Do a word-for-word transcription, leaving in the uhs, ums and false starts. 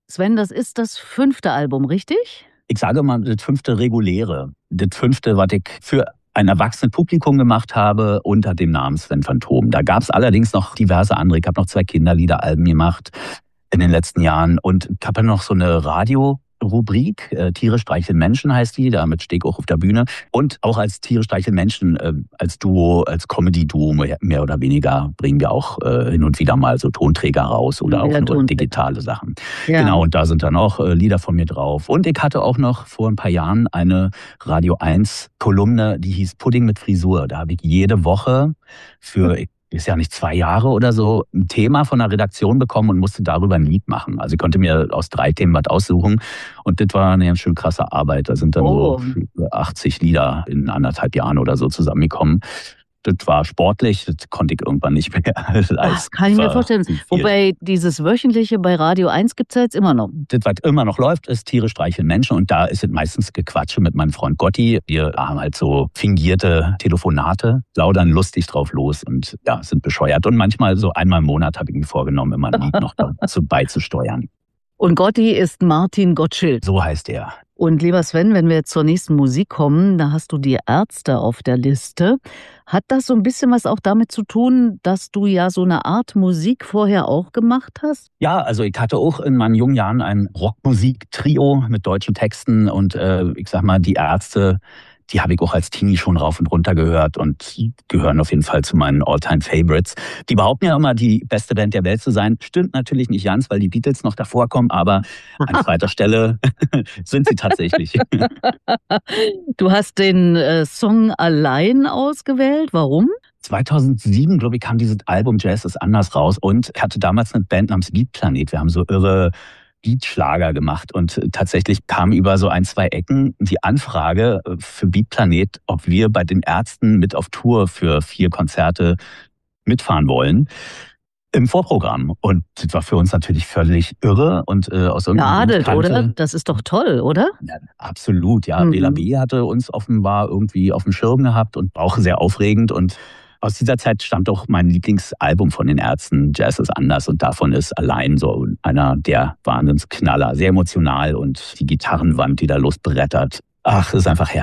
Sven, das ist das fünfte Album, richtig? Ich sage mal, das fünfte reguläre. Das fünfte, was ich für ein erwachsenes Publikum gemacht habe, unter dem Namen Sven Phantom. Da gab es allerdings noch diverse andere. Ich habe noch zwei Kinderliederalben gemacht in den letzten Jahren. Und ich habe noch so eine Radio-Rubrik, äh, Tiere streicheln Menschen heißt die, damit stehe ich auch auf der Bühne. Und auch als Tiere streicheln Menschen, äh, als Duo, als Comedy-Duo mehr oder weniger, bringen wir auch äh, hin und wieder mal so Tonträger raus oder auch nur digitale Sachen. Ja. Genau, und da sind dann auch äh, Lieder von mir drauf. Und ich hatte auch noch vor ein paar Jahren eine Radio eins Kolumne, die hieß Pudding mit Frisur. Da habe ich jede Woche für... ist ja nicht zwei Jahre oder so, ein Thema von der Redaktion bekommen und musste darüber ein Lied machen. Also ich konnte mir aus drei Themen was aussuchen und das war eine ganz schön krasse Arbeit. Da sind dann oh. so achtzig Lieder in anderthalb Jahren oder so zusammengekommen. Das war sportlich, das konnte ich irgendwann nicht mehr leisten. Das kann ich mir vorstellen. Wobei dieses Wöchentliche bei Radio eins gibt es ja jetzt immer noch. Das, was immer noch läuft, ist Tiere streicheln Menschen. Und da ist es meistens Gequatsche mit meinem Freund Gotti. Wir haben halt so fingierte Telefonate, plaudern lustig drauf los und ja, sind bescheuert. Und manchmal so einmal im Monat habe ich mir vorgenommen, immer ein Lied noch dazu beizusteuern. Und Gotti ist Martin Gottschild. So heißt er. Und lieber Sven, wenn wir jetzt zur nächsten Musik kommen, da hast du die Ärzte auf der Liste. Hat das so ein bisschen was auch damit zu tun, dass du ja so eine Art Musik vorher auch gemacht hast? Ja, also ich hatte auch in meinen jungen Jahren ein Rockmusik-Trio mit deutschen Texten und äh, ich sag mal, die Ärzte, die habe ich auch als Teenie schon rauf und runter gehört und gehören auf jeden Fall zu meinen All-Time-Favorites. Die behaupten ja immer, die beste Band der Welt zu sein. Stimmt natürlich nicht ganz, weil die Beatles noch davor kommen, aber an zweiter Stelle sind sie tatsächlich. Du hast den äh, Song Allein ausgewählt. Warum? zweitausendsieben, glaube ich, kam dieses Album Jazz ist anders raus und ich hatte damals eine Band namens Beatplanet. Wir haben so irre Beatschlager gemacht und tatsächlich kam über so ein, zwei Ecken die Anfrage für Beatplanet, ob wir bei den Ärzten mit auf Tour für vier Konzerte mitfahren wollen im Vorprogramm. Und das war für uns natürlich völlig irre und äh, aus irgendeinem Grund kannte, oder? Das ist doch toll, oder? Ja, absolut, ja. Mhm. Bela B. hatte uns offenbar irgendwie auf dem Schirm gehabt und auch sehr aufregend und aus dieser Zeit stammt auch mein Lieblingsalbum von den Ärzten, Jazz ist anders. Und davon ist Allein so einer der Wahnsinnsknaller. Sehr emotional und die Gitarrenwand, die da losbrettert. Ach, das ist einfach herrlich.